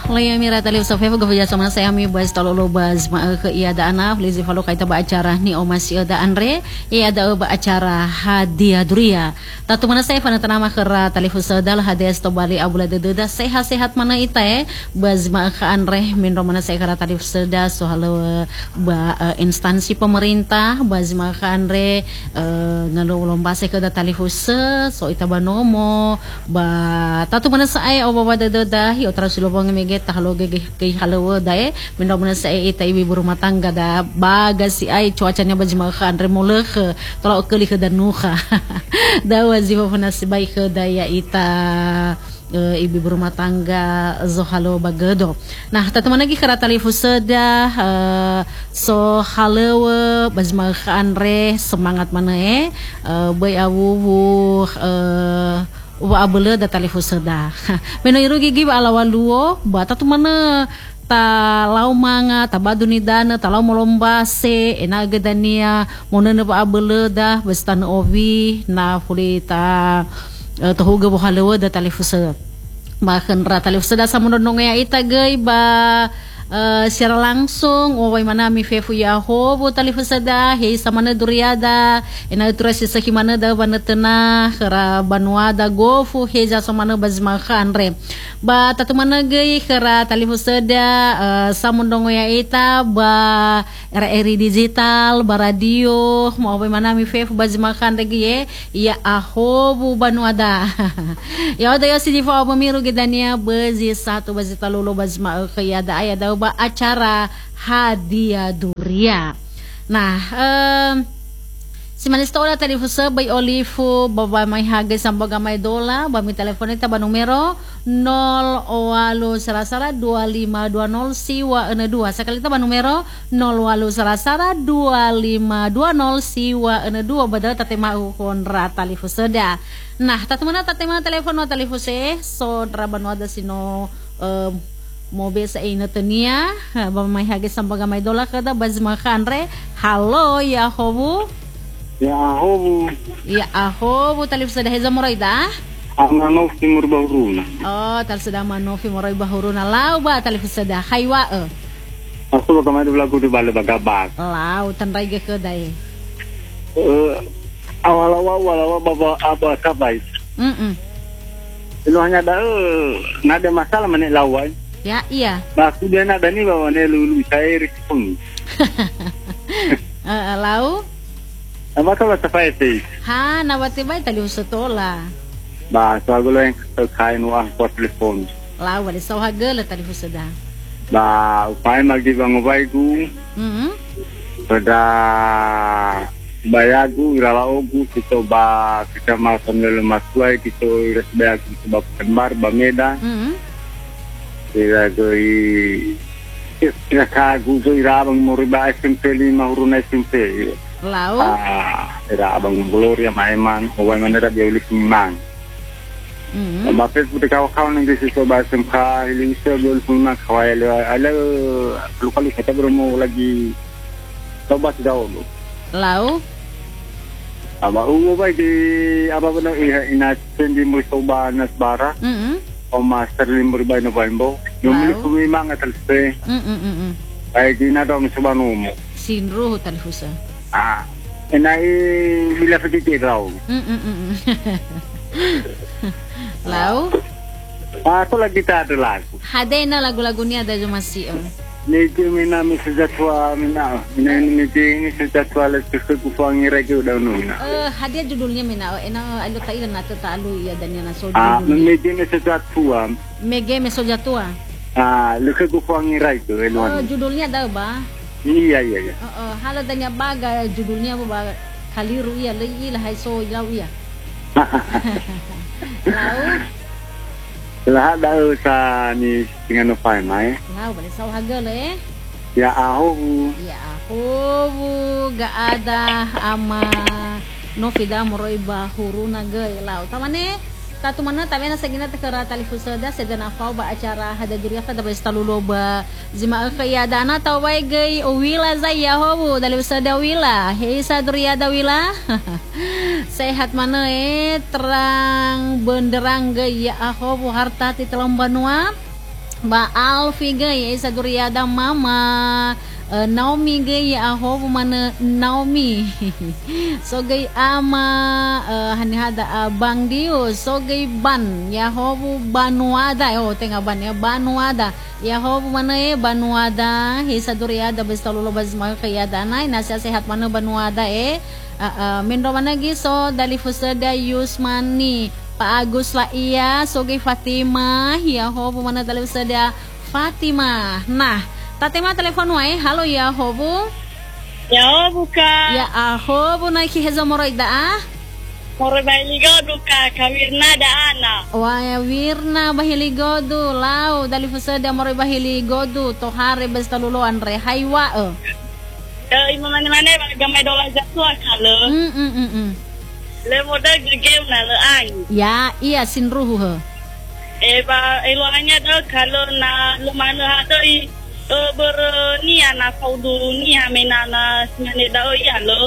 Laya mira talib sofefa gafaja sama saya mi bas talolo bas ma ke iya da ana lizi falo kaita ba acara ni o masih da andre iya da ba acara hadiah duria tatu mana saya fana tanama kera talif sadal hadiah sto bali abula deda sehat-sehat mana ita bas ma ke andre min mana saya kera talif sada so halo ba instansi pemerintah bas ma ke andre ngalo lomba saya ke da talif so ita ba nomo ba tatu mana saya o ba deda hi otra sulobong mege tahalo kay halawa dae minda sa ita ibi rumah tangga da baga si ay cuacanya bajima ka andre molek tolo kali ke danuha da wazifa fana si bay ke daya ita ibi rumah tangga zohalo bagado nah teman lagi kara talifu seda so halawa bajima ka andre semangat mana bay awu wa abele da talifu seda meno iru gigi ba alawaluo bata tu mana ta lau manga ta baduni dana ta lau molomba se enaga dania monene ba abele da bestan ovi na fulita tahuga bo halawa da talifu seda makan ra talifu seda samuno nongya ita gay ba secara langsung wawai mana mi fefu ya hobo talifu sada he samana duriada ena turasi sakimana da banatena kara banuada gofu he ja samana bazma khanre ba tatumana gei kara talifu sada samundongo ya ita ba RRI digital ba radio mau wawai mana mi fefu bazma khanre ge ya ahobo banuada ya oda ya sidifa pemiru gedania bazi satu bazi talulo bazma kayada ayada ba acara hadiah duria. Nah, si manistola tadi fusa bay olivo baba may hagay sambaga may dola ba mi telepon ita ba numero 081 siwa 2 sakali ita ba numero 081 siwa 2 badal tatema konra tali fusada. Nah, tatemana telepon no tali fuse so drabano ada sino mobil sa ina tania ba may hagis sambaga may dola kada bazma khanre halo ya hobu talib sada heza moraida Manofi Moray Bahuruna tal sada Manofi Moray Bahuruna law ba talib sada haywa ako ba kamay lagu di bale bagabag law tanray ga kedai awala baba aba kabay ilo hanya da nada masalah mane lawai ya iya baku dia nak dani bawa ne lulu saya respon lau apa kalau sampai sih ha nawati bay tali usotola ba so agulo yang kain uang por telepon lau wali so hagel tali usada ba upay magi bang ubaiku pada bayagu iralaogu kita ba kita makan lemas kuai kita resbaya kita ba kembar ba meda Ira goi ira kagu so ira abang moriba SMP 5 huruna SMP lau ira abang gloria maiman owai manera dia ulik mang ba Facebook kaw nang disi so ba SMK hiling so gol puna kawai ala lukali kita bermo lagi coba daw lau aba uwo ba di aba ba ina sendi mo so ba nasbara o master limbur bay no baimbo yung kumimang atalse ay ginadaw mo sa banumo sinro talhusa enai bila fititi raw lau ako lagi tayo lagu haday na lagu-lagu niya da jumasi medyo mina misajatwa mina ini sejatwa let's kufangi rego daw no hadiah judulnya mina alo tayo na tatalo iya dan yana so medyo misajatwa mege mesojatua luka kufangi rego judulnya daw ba iya hala danya baga judulnya ba kaliru iya lagi lah so ilaw iya lahat daw sa ni tingano pa mai balik sa hagel ya aho ga ada ama Novida Moray Bahuruna gay law tamane Tatu mana tamena sagina tekara talifusada sedana fau ba acara hada duriya kada ba istalulo ba zima kaya dana tawai gay wila zaya hobu dalifusada wila hei saduriya da wila sehat mana terang benderang gay ya ahobu harta ti telam banua Ba Alfi gay sa Duriada mama Naomi gay ahobu mana Naomi so gay ama hanihada Bang Dio so gay ban Yahobu Banuada tenga ban ya Banuada Yahobu mana Banuada sa Duriada basta lulubas makayada nay nasa sehat mana Banuada Mendo mana giso dali fusada Yusmani Pak Agus lah iya soge Fatima Yahobu mana dali fusada Fatima nah Tatima telepon wae halo Yahobu Yahobu ka ya ahobu na kihezo moroy da moroy bahiligodu ka kawirna da ana waya wirna bahiligodu lau dali fusada moroy bahiligodu tohare basta luluan re haywa Ima mana-mana gamay dola jatwa kalo. Le moda game na le ang. Ya, iya sinruhu he. Ba eloanya do kalo na lumana do bernia na faudu ni amena na singane da ya lo.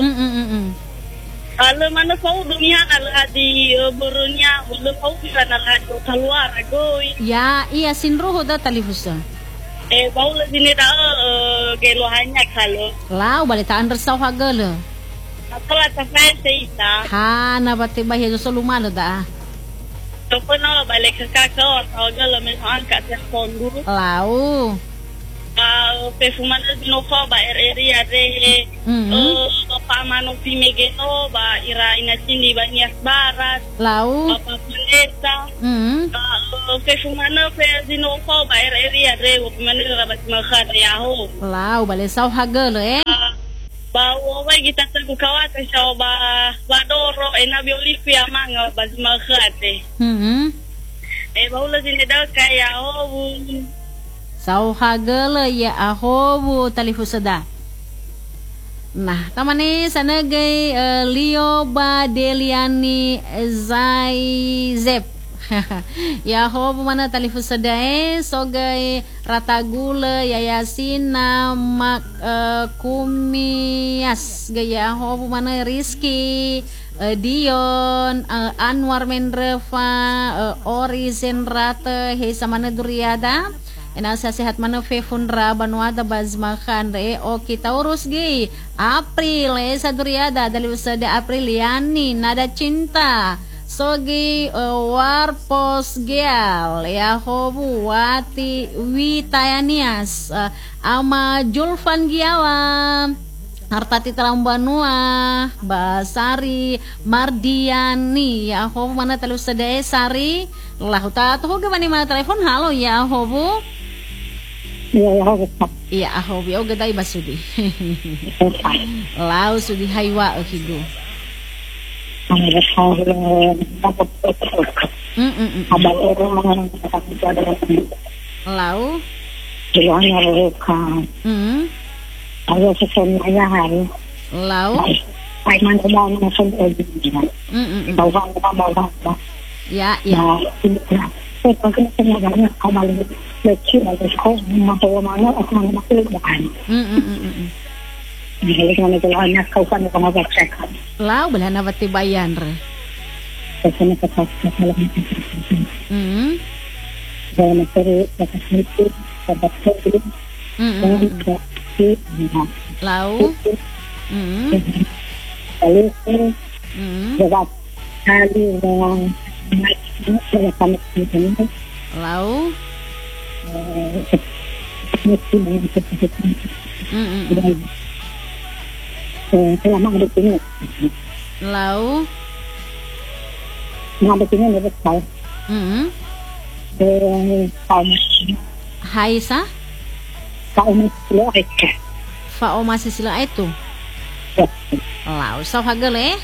Kalau mana faudu ni na hadi bernia ulu faudu na hadi keluar agoi. Ya, iya sinruhu da talifusa. Baula sini dah gelo hanya kalau. Lau balita undersaw hagala. Atau tak saya Ha na bati bahaya so lumalo da. Toko na balik ke kakak atau gelo misalnya angkat telefon dulu. Lau. Perfuman Nova ba area re. Pamano Pimegeno ba ira ina sini ba Nias Barat. Lau. Apa Pendeta. Perfuman Nova ba area re pemane rabat makan ya ho. Lau balesaw hagala Bawa kita terbuka sa ba Doro na Olivia manga ba makan baula sini daw kaya ho. Sau hagala ya ahobu talifusada. Nah, tamani sana gay Leo Badeliani Zaizep. Ya ahobu mana talifusada so gay Ratagula Yayasina Mak Kumias gaya ahobu mana Rizky Dion Anwar Mendreva Ori Zenrate Hesa mana Duriada Nasa sehat mana Fefunra Banuada Bazmakan kita urus gi April sa Duriada dali usada Apriliani nada cinta sogi warpos geal Yahobu wati witayanias ama Julfan Giawa Hartati Talambanua Basari Mardiani Yahobu mana telu sedaya Sari lahuta tuh gimana mana telepon halo Yahobu Iya, iya ahobi o gadai basudi lau sudi haiwa higo lau Ada sesuatu hari. Lau. Aiman mau masuk lagi. Bawa. Ya. Saya mungkin sebenarnya kembali leceh atau sekolah masuk mana akan masuk bukan. Jadi kalau misalnya kau kan mau baca. Lau belah nabati bayan re. Saya kata kalau Jangan cari bakat itu, bakat itu. Lau. Lalu berat kali yang saya kami ini. Lau. Selama ada ini. Lau. Ada ini lebih tahu. Haisa? Faoma sisila itu. Lau sa hagale.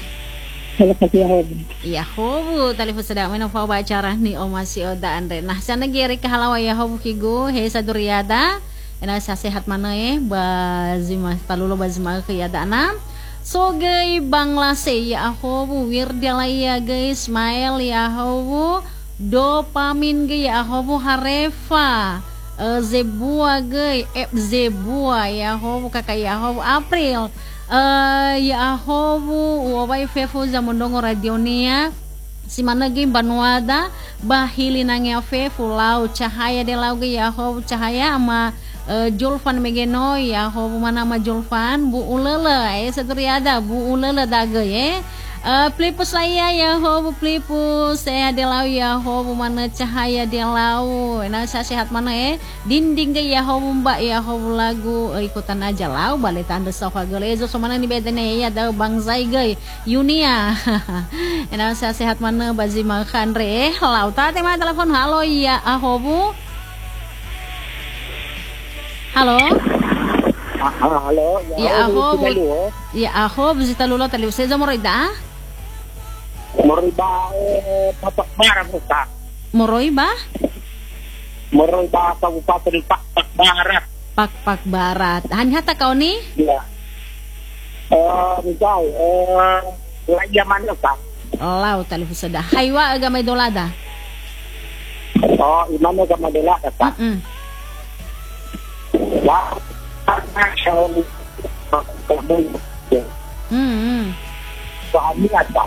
Ya hobu talifon sedang mena fa bacara ni omasi oda andre. Nah sana gere kahalawa ya hobu kigo he saduriada. Ena sa sehat mana bazima palulo bazima ke ya dana. So gay banglase ya hobu wirdalaya guys Ismail ya hobu dopamin ge ya hobu harefa. Zebua gay zebua ya hobu kakak ya hobu April ya hobu wabai fefu zamondongo radionia si mana game banuada bahili nangya fe fulau cahaya de lau ge ya ho cahaya ama Julfan megeno ya ho mana ma Julfan bu ulele saturiada bu ulele daga ye pelipus saya ya ho pelipus saya de lau ya ho mana cahaya de lau na sehat mana dinding ge ya ho mbak ya ho lagu ikutan aja lau balik tanda sofa gelezo somana ni bedene ya da bangzai ge Yunia na sehat mana bazi makan re lau ta tema telepon halo ya ahobu halo halo ya ahobu zita lulo tali useza moroida Moroiba Papak Barat Buka. Moroiba Kabupaten Pak Barat. Pak Barat. Hanya tak kau ni? Ya. Misal lagi mana Pak? Lau tali sudah. Haywa agama idolada. Oh, imam agama idolada Pak. Wah, Suami apa?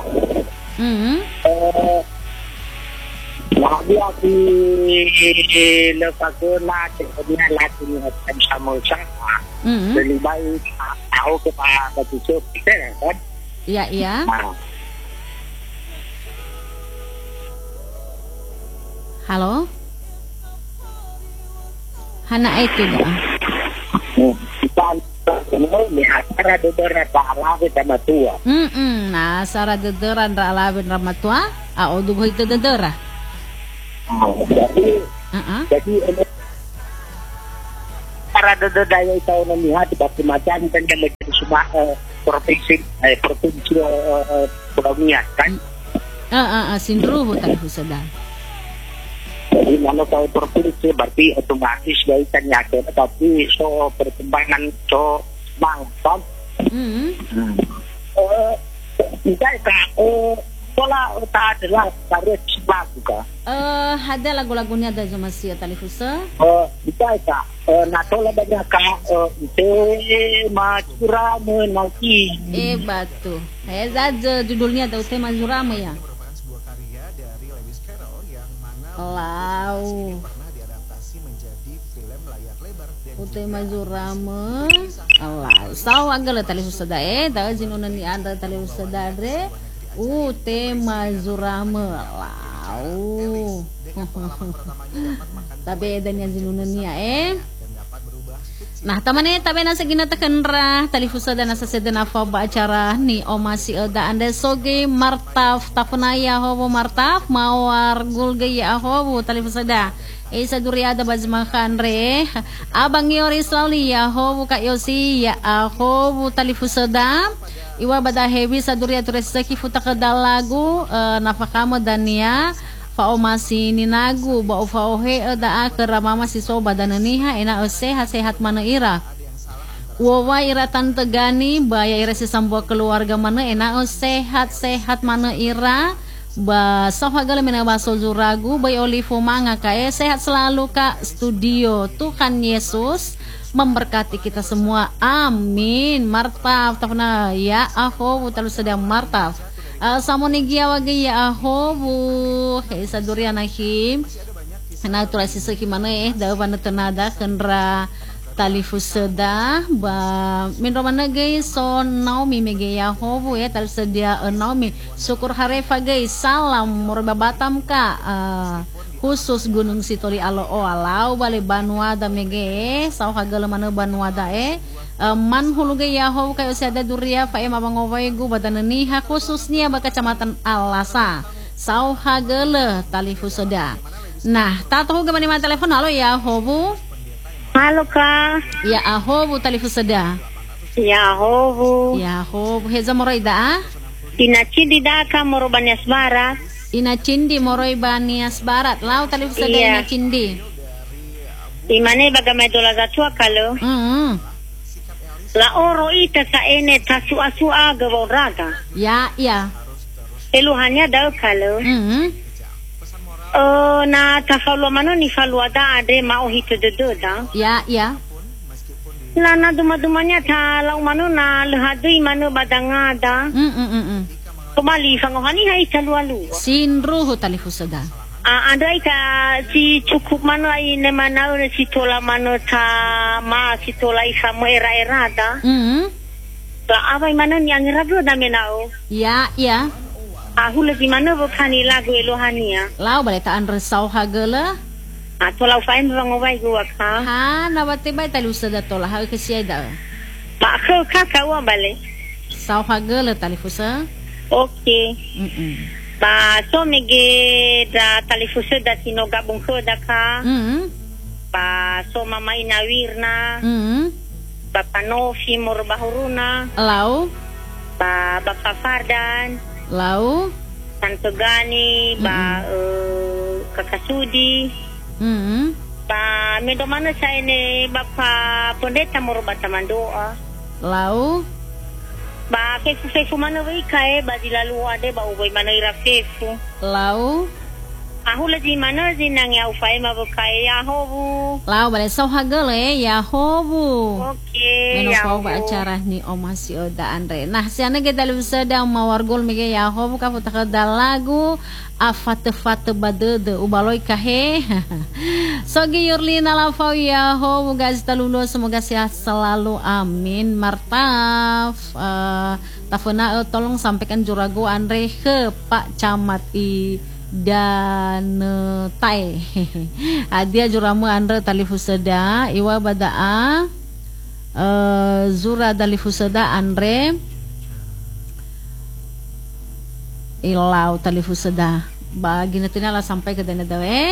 Dia di lepas na kemudian lagi dengan sama sama. Lebih baik tahu kepada tujuh kita kan? Iya. Halo. Hana itu dah. Sara dederan ralawin ramatua. Nah, sara dederan ralawin ramatua. Udah itu dedera. Jadi sara dederan yang tahu melihat di macam kan menjadi semua provinsi Pulau Nias kan? Sindruhu tadi sudah. Jadi kalau tahu provinsi berarti otomatis kaitannya ada, tapi so perkembangan so mantap. Misalnya pola tak adalah karya sebab juga. Ada lagu-lagunya ada cuma sih tali fusa. Misalnya natola banyak tema curama nanti. Batu. Saja judulnya ada tema curama ya. Lau Utema Zurama Allah saw agala tali usada da jinuna ni anda tali usada re Utema Zurama lau tapi edanya jinuna ni Nah, tamane tabe nasa ginatakan ra talifusa dan nasa sedena fa ba acara ni omasi da anda soge martaf tapunaya hobo martaf mawar gulge ya hobo talifusa da isa duriada bazmakan re abang yori slowly ya hobo ka yosi ya hobo talifusa da iwa bada hebi sa duria turesaki futaka dalagu nafakama dania Fao masih ninagu ba fao he da akra mama si soba dananiha ena sehat mana ira. Wawa ira tante gani baya ira si sambua keluarga mana ena sehat mana ira. Ba sohagala mena baso zuragu bay olivo manga kae sehat selalu Kak studio. Tuhan Yesus memberkati kita semua. Amin. Martaf tafna ya aku terus sedang martaf. Samonigia wagi ya ahobu isa durian ahim na turasi seki mana da wana tenada kendra talifuseda ba minro mana gay so Naomi mege ya ahobu ya tersedia Naomi syukur harefa gay salam murba batam ka khusus Gunung Sitori alo alau bale Banuada mege saw hagala mana Banuada man huluge yaho kayo sada duria fa mabangoway gu badananiha khususnya ba kecamatan Alasa saw hagala talifusoda. Nah tato ga mani ma telepon halo yaho Halo Kak. Ya ahobu talifusoda. Yaho heza moroida Inachindi daka morobanias barat. Inachindi moroibanias barat lau talifusoda inachindi. Imane bagamedola za tua kalo. La oro ita sa ene tasua gaworaga. Ya. Eluhannya dau kalo. Na tafalo mano ni faluada ade mau hito doda. Ya. La na dumanya ta lau mano na lehadui mano badangada. Kembali fangohani hai calu-alu. Sinruhu talifusada. Andai ka si cukup mana ini mana si tola mana ta ma si tola isa mo era da. Apa mana yang rabu da menau? Ya. Hula di mana bukani lagu elohania. Lau baleta an resau hagela. Tola fain bangowai gua ka. Ha na bate bai talifusada tola ha kesiada. Pak kau kakak wa bale. Sau hagela talifusa. Okay. Ba so mege da talifusa da sino gabung ko da ka. Ba so mama inawirna. Ba panofi morbahuruna. Lau. Ba Fardan. Lau. Tante Gani. Ba Kakasudi. Ba medo mana saya ne Bapak Pendeta Morbata Mandoa. Lau. Ba fefu mana wei kae ba dilalu ade ba ubay mana ira fefu. Lau. Hula di mana zinang ya ufai ma bukai ya hobu. Lau bale sau hagele ya hobu. Okay. Meno kau ba acara ni Oma si Oda Andre. Nah siana ge dalu sada mawargol mege ya hobu ka puta lagu afate badede ubaloi kahe. Sogi Yurlina lafau ya hobu guys talulo semoga sehat selalu amin. Martaf tafuna tolong sampaikan jurago Andre ke Pak Camat dan tai adia juramu Andre talifusada iwa badaa zura talifusada Andre ilau talifusada bagi natina lah sampai ke dana dawe.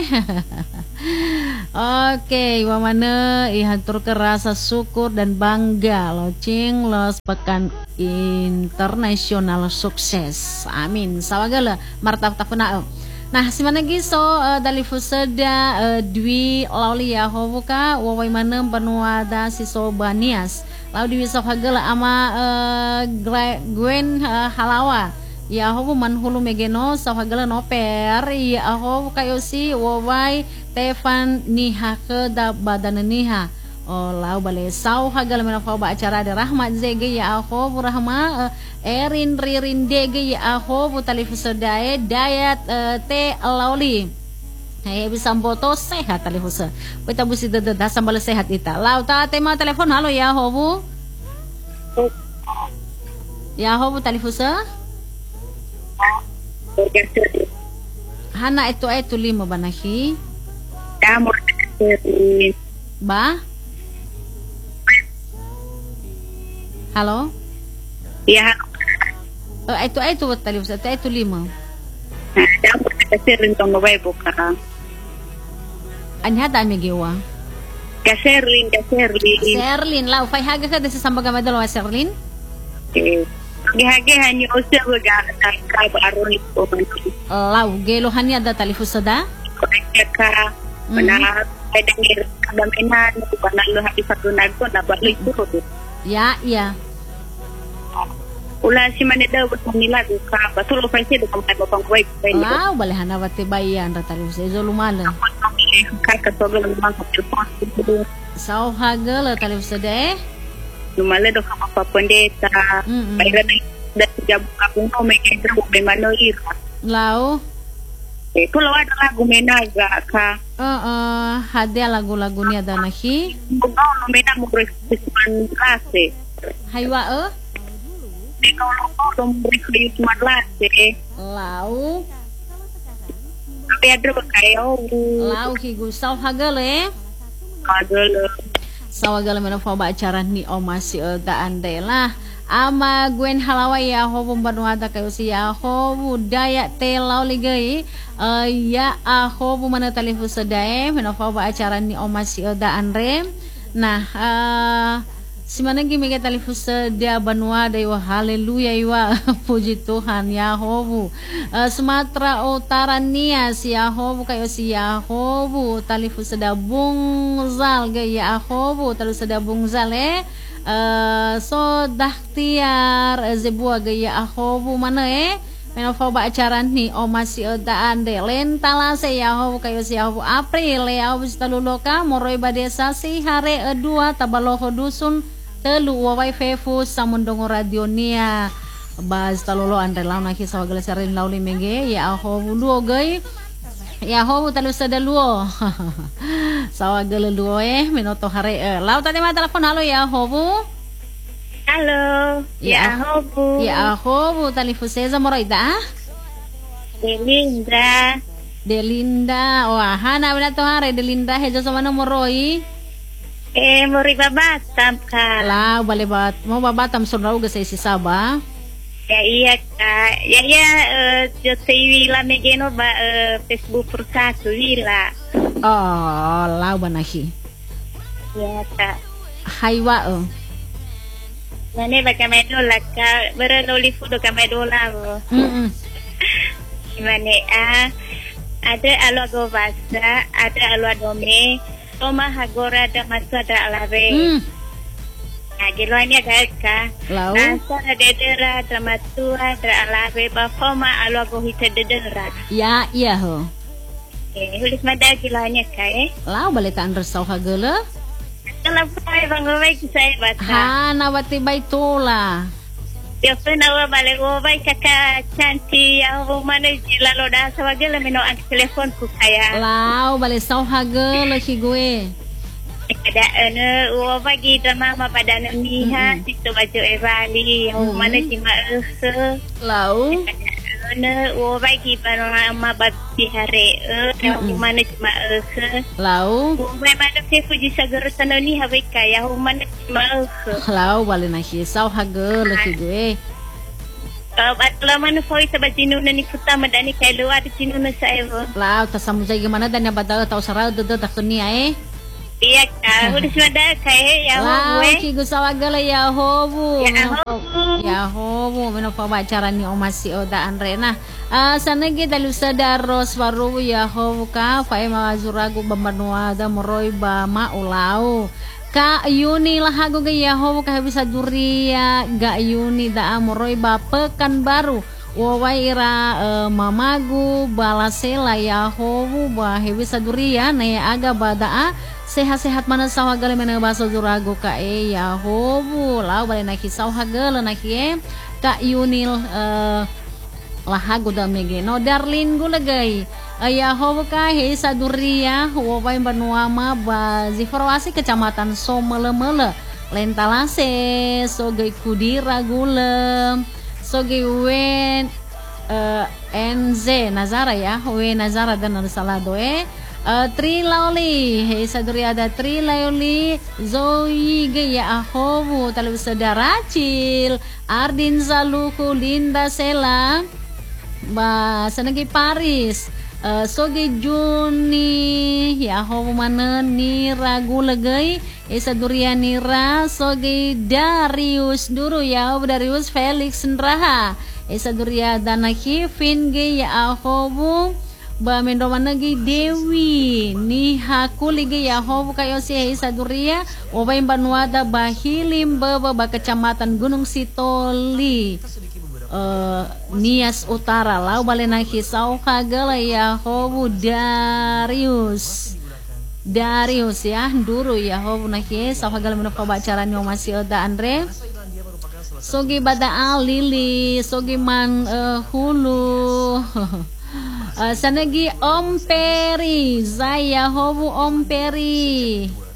Oke, iwa mana ihatur kerasa syukur dan bangga locing los pekan internasional sukses. Amin. Sawagala martab tafuna. Nah, simana giso dalifusada dwi lauli ya hobuka wawai mana penuada siso banias. Lalu diwisok hagala ama Gwen halawa. Ya hobu manhulu megeno sawagala noper ya hobu kayo si wawai tefan niha ke da badan niha. Oh lau bale sau hagala menafau ba acara ada rahmat zege ya hobu rahma erin ririn dege ya hobu talifusadae dayat te lauli. Hai bisa foto sehat talifusa. Kita busi deda sambal sehat ita. Lau ta tema telepon halo ya hobu. Ya hobu talifusa. Hana itu 5 banahi. Kamu ba? Halo? Ya. Itu tali usah itu 5. Kamu kaserin tong bae buka. Anya ta megewa. Kaserlin lau fai haga ka desa samba gamadalo Serlin. Gihage hanyo usah baga ka baru itu. Lau gelo hanya ada talifusada. Ka mana pedangir kabaminan bukan lu habis satu nago na balik itu. Ya. Ula si maneda berpamila ka betul faise dengan bapang kuai. Lau boleh hana wate bayan ra talifusada zolumala. Ka togol memang kapil. Sau haga la talifusada Lumala do ka Pendeta. Baira da jab ka kuno mekendra mo mano ira. Lau Kalau ada lagu menaga ka. Hade lagu-lagu ni ada nahi. Kau mena mo Christmas klase. Haywa Kalau mo Christmas klase. Lau Pedro kayo. Lau higusau hagale. Hagale. Sawagala mena fa ba acara ni Oma si da andela. Ama Gwen halawa ya hobu banuada kayo si ya hobu daya telau ligai ya hobu mana talifusa dae mena fa ba acara ni Oma si da andre. Nah si mana gi mega talifusa dia banuada wa haleluya iwa puji Tuhan ya hobu Sumatera Utara nia si ya hobu kayo si ya hobu talifusa da bungzal ge ya hobu talifusa da bungzal so dahtiar zebua gaya ahobu mana menofo ba acara ni Oma si Oda ande lentala se ya ahobu kayo si ahobu April ya ahobu taluloka moroi badesa si hare 2 tabaloho dusun telu wawai fefu samundongo radionia baz talolo andre law na ki sawagala sarin law limenge ya hobu duo gay ya hobu talu sada luo sawagala luo minoto hare law tadi ma telepon halo ya hobu halo ya hobu talifuseza moroida Delinda wah hana bena to hare Delinda hejo sama nomoroi mori babatam ka la bale bat mau babatam sonrau ge si saba ya iya kak ya yo sei la megeno ba Facebook persatu wila oh la banahi ya kak haiwa nane ba kamedola ka berenoli fudo kamedola gimana ada alo basa ada alo dome toma hagora ada masu ada alabe nah giloannya ka nasa ada dedera ada masu ada alabe bafoma alo hita dedera ya iya ho hulis mada giloannya ka lau balik ta andresau hagela kalau pai bangobai kisah basa ha nawati baitola yo penawa bale obai kaka canti ya mana jilalo da sawagela meno ang telepon ku saya lau bale sau hagela si gue ada obai kita mama pada namiha situ baju evali yang mana cima lau obai kita mama bati hari yang mana cima lau obai mana ke fuji sagara sanoni habai kaya mana cima lau bale na si sau hagela si gue Atlaman foi sa batino na ni puta madani kay luar tino na sa evo. Lau tasamu sa gimana dan yang bataw tahu sarau dud taktunia Iya ka, udah sudah kay ya hobu. Lau ki gusawagala ya hobu. Ya hobu meno pabacara ni omasi oda Andrena. Sana ge dalu sadaros waru ya hobu ka fa mazuragu bambanua da moroi ba ma ulau. Ka Yuni lahago gaya hobo ka bisa duria ga Yuni da amoroi ba pekan baru wawai ira mamagu balasela ya hobo ba bisa duria na ya aga bada sehat-sehat mana sawagale mena baso durago ka ya hobo lau bale naki sawagale naki ka Yuni lahago da mege no darlin gulagay ya hobo ka sa duria wawai banuama ba ziforwasi kecamatan Somelemele lentalase sogai kudira gulem sogai wen NZ Nazara ya we Nazara dan salado Tri Lauli sa duria ada Tri Lauli Zoe ya hobo talu sadaracil Ardin Zaluku Linda Sela ba sanagi Paris soge Juni ya hobo mana nira gulagay isa duria nira soge Darius duru ya hobo Darius Felix Nraha isa duria danaki finge ya hobo ba mendo managi Dewi ni hakulige ya hobo kayo si isa duria obay banuada bahilim ba kecamatan Gunung Sitoli Nias Utara lau balena kisau kagala ya hobu Darius ya duru ya hobu naki sau kagala mena pabacaran yang masih ada Andre sogi bada Lili sogi man hulu sanagi Om Peri Zaya hobu Om Peri